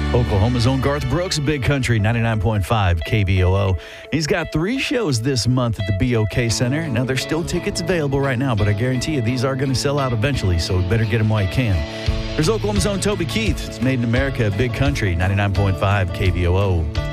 Oklahoma's own Garth Brooks, Big Country, 99.5 KVOO. He's got 3 shows this month at the BOK Center. Now, there's still tickets available right now, but I guarantee you these are going to sell out eventually, so better get them while you can. There's Oklahoma's own Toby Keith. It's Made in America, Big Country, 99.5 KVOO.